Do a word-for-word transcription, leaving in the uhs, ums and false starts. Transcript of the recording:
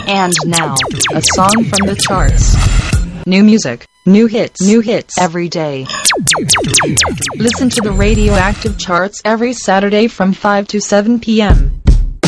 And now, a song from the charts. New music, new hits, new hits every day. Listen to the Radioactive Charts every Saturday from five to seven p.m.